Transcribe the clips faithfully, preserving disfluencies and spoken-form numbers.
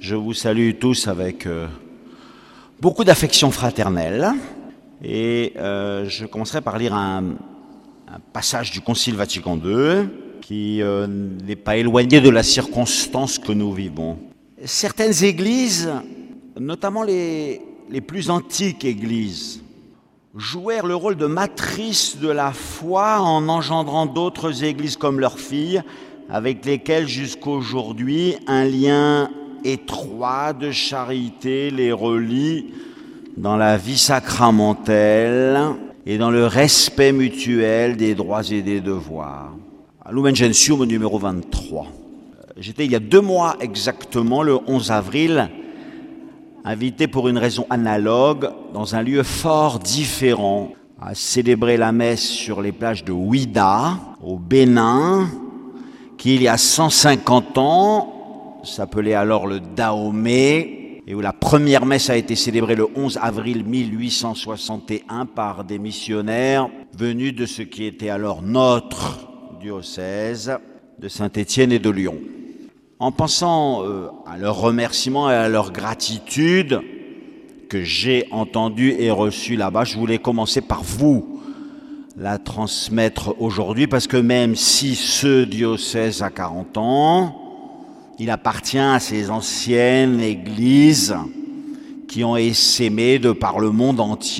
Je vous salue tous avec euh, beaucoup d'affection fraternelle et euh, je commencerai par lire un, un passage du Concile Vatican deux qui euh, n'est pas éloigné de la circonstance que nous vivons. Certaines églises, notamment les, les plus antiques églises, jouèrent le rôle de matrice de la foi en engendrant d'autres églises comme leurs filles, avec lesquelles jusqu'aujourd'hui un lien étroit de charité les relie dans la vie sacramentelle et dans le respect mutuel des droits et des devoirs. Lumen Gentium au numéro vingt-trois. J'étais il y a deux mois exactement, le onze avril, invité pour une raison analogue dans un lieu fort différent à célébrer la messe sur les plages de Ouida, au Bénin, qui il y a cent cinquante ans s'appelait alors le Dahomey, et où la première messe a été célébrée le onze avril mille huit cent soixante et un par des missionnaires venus de ce qui était alors notre diocèse de Saint-Étienne et de Lyon. En pensant euh, à leurs remerciements et à leur gratitude que j'ai entendue et reçue là-bas, je voulais commencer par vous la transmettre aujourd'hui, parce que même si ce diocèse a quarante ans, il appartient à ces anciennes églises qui ont essaimé de par le monde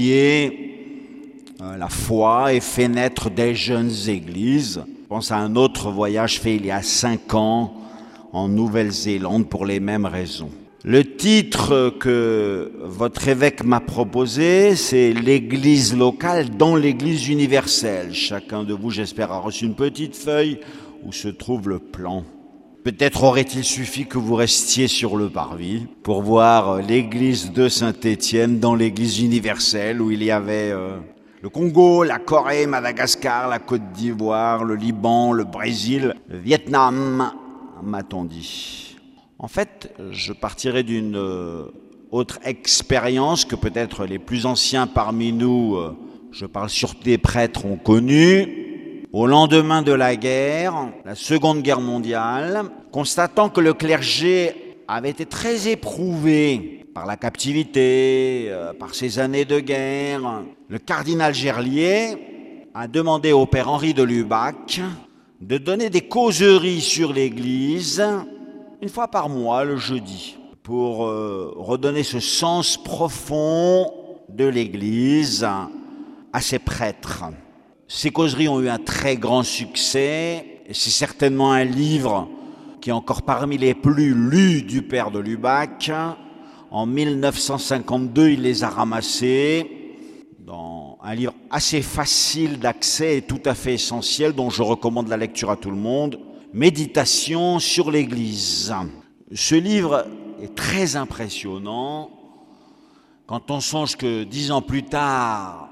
entier euh, la foi et fait naître des jeunes églises. Je pense à un autre voyage fait il y a cinq ans en Nouvelle-Zélande pour les mêmes raisons. Le titre que votre évêque m'a proposé, c'est « l'Église locale dans l'Église universelle ». Chacun de vous, j'espère, a reçu une petite feuille où se trouve le plan. Peut-être aurait-il suffi que vous restiez sur le parvis pour voir l'église de Saint-Étienne dans l'église universelle où il y avait euh, le Congo, la Corée, Madagascar, la Côte d'Ivoire, le Liban, le Brésil, le Vietnam, m'a-t-on dit. En fait, je partirai d'une euh, autre expérience que peut-être les plus anciens parmi nous, euh, je parle surtout des prêtres, ont connue. Au lendemain de la guerre, la Seconde Guerre mondiale, constatant que le clergé avait été très éprouvé par la captivité, euh, par ces années de guerre, le cardinal Gerlier a demandé au père Henri de Lubac de donner des causeries sur l'Église une fois par mois, le jeudi, pour euh, redonner ce sens profond de l'Église à ses prêtres. Ces causeries ont eu un très grand succès, et c'est certainement un livre qui est encore parmi les plus lus du père de Lubac. En mille neuf cent cinquante-deux, il les a ramassés dans un livre assez facile d'accès et tout à fait essentiel, dont je recommande la lecture à tout le monde, « Méditation sur l'Église ». Ce livre est très impressionnant quand on songe que dix ans plus tard,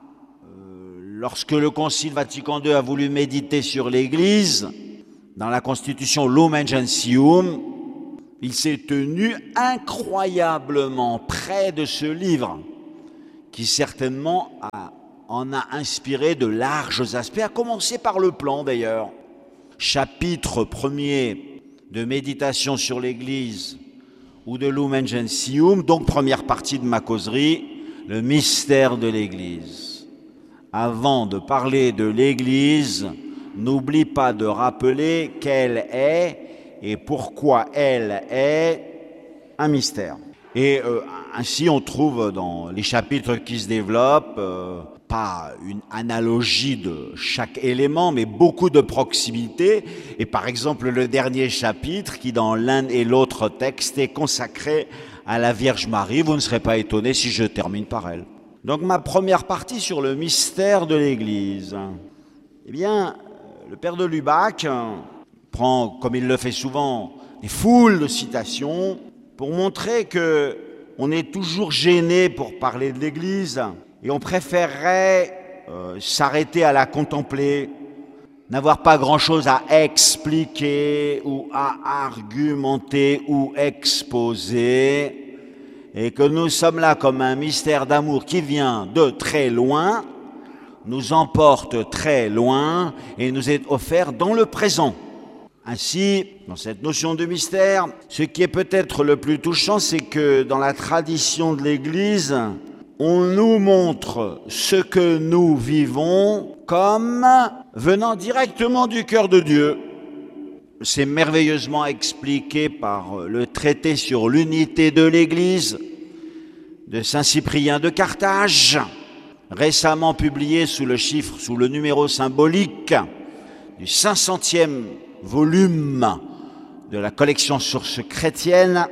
lorsque le Concile Vatican deux a voulu méditer sur l'Église, dans la constitution Lumen Gentium, il s'est tenu incroyablement près de ce livre, qui certainement a, en a inspiré de larges aspects, à commencer par le plan d'ailleurs. Chapitre premier de méditation sur l'Église ou de Lumen Gentium, donc première partie de ma causerie, le mystère de l'Église. Avant de parler de l'Église, n'oublie pas de rappeler qu'elle est et pourquoi elle est un mystère. Et euh, ainsi, on trouve dans les chapitres qui se développent, euh, pas une analogie de chaque élément, mais beaucoup de proximité. Et par exemple, le dernier chapitre, qui dans l'un et l'autre texte est consacré à la Vierge Marie, vous ne serez pas étonnés si je termine par elle. Donc ma première partie sur le mystère de l'Église. Eh bien, le père de Lubac prend, comme il le fait souvent, des foules de citations pour montrer qu'on est toujours gêné pour parler de l'Église et on préférerait euh, s'arrêter à la contempler, n'avoir pas grand-chose à expliquer ou à argumenter ou exposer, et que nous sommes là comme un mystère d'amour qui vient de très loin, nous emporte très loin et nous est offert dans le présent. Ainsi, dans cette notion de mystère, ce qui est peut-être le plus touchant, c'est que dans la tradition de l'Église, on nous montre ce que nous vivons comme venant directement du cœur de Dieu. C'est merveilleusement expliqué par le traité sur l'unité de l'Église de Saint Cyprien de Carthage, récemment publié sous le chiffre, sous le numéro symbolique du cinq centième volume de la collection Sources chrétiennes,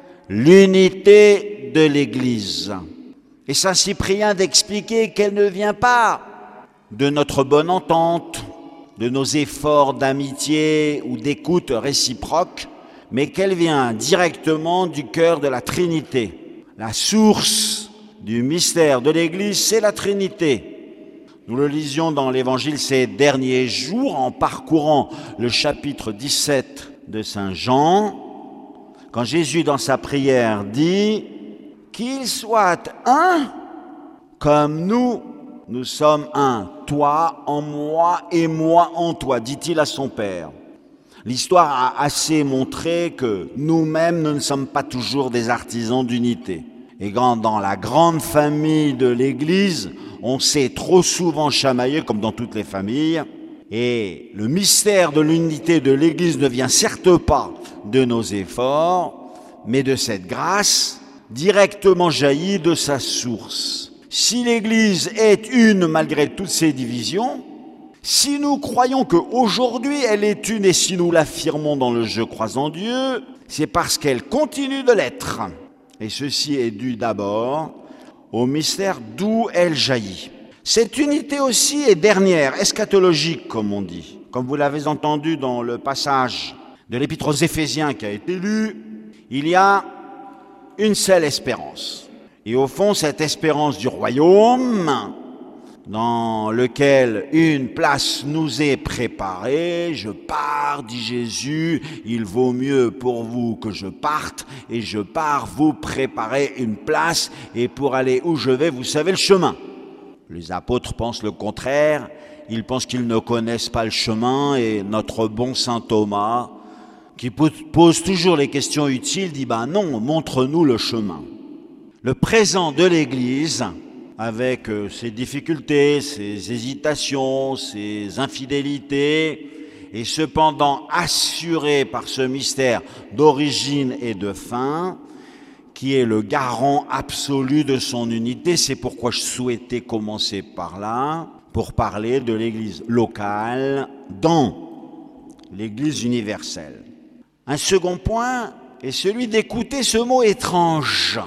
l'unité de l'Église. Et Saint Cyprien d'expliquer qu'elle ne vient pas de notre bonne entente, de nos efforts d'amitié ou d'écoute réciproque, mais qu'elle vient directement du cœur de la Trinité. La source du mystère de l'Église, c'est la Trinité. Nous le lisions dans l'Évangile ces derniers jours en parcourant le chapitre dix-sept de Saint Jean, quand Jésus dans sa prière dit « Qu'ils soient un comme nous, nous sommes un, toi en moi et moi en toi », dit-il à son Père. L'histoire a assez montré que nous-mêmes, nous ne sommes pas toujours des artisans d'unité. Et quand dans la grande famille de l'Église, on s'est trop souvent chamaillé, comme dans toutes les familles, et le mystère de l'unité de l'Église ne vient certes pas de nos efforts, mais de cette grâce directement jaillie de sa source. Si l'Église est une malgré toutes ses divisions, si nous croyons qu'aujourd'hui elle est une et si nous l'affirmons dans le « Je crois en Dieu », c'est parce qu'elle continue de l'être. Et ceci est dû d'abord au mystère d'où elle jaillit. Cette unité aussi est dernière, eschatologique comme on dit. Comme vous l'avez entendu dans le passage de l'Épître aux Éphésiens qui a été lu, il y a une seule espérance. Et au fond, cette espérance du royaume, dans lequel une place nous est préparée. Je pars, dit Jésus, il vaut mieux pour vous que je parte, et je pars vous préparer une place, et pour aller où je vais, vous savez le chemin. Les apôtres pensent le contraire, ils pensent qu'ils ne connaissent pas le chemin, et notre bon saint Thomas, qui pose toujours les questions utiles, dit « ben non, montre-nous le chemin ». Le présent de l'Église, avec ses difficultés, ses hésitations, ses infidélités, et cependant assuré par ce mystère d'origine et de fin, qui est le garant absolu de son unité. C'est pourquoi je souhaitais commencer par là, pour parler de l'Église locale dans l'Église universelle. Un second point est celui d'écouter ce mot étrange.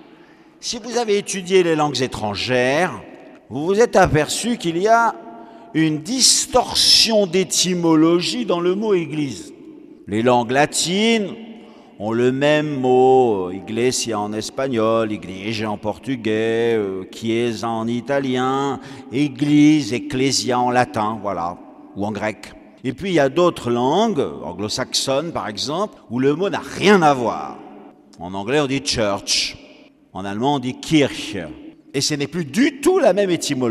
Si vous avez étudié les langues étrangères, vous vous êtes aperçu qu'il y a une distorsion d'étymologie dans le mot « église ». Les langues latines ont le même mot, iglesia en espagnol, iglesia en portugais, chiesa en italien, église, ecclesia en latin, voilà, ou en grec. Et puis il y a d'autres langues, anglo-saxonnes par exemple, où le mot n'a rien à voir. En anglais on dit church. En allemand, on dit Kirche. Et ce n'est plus du tout la même étymologie.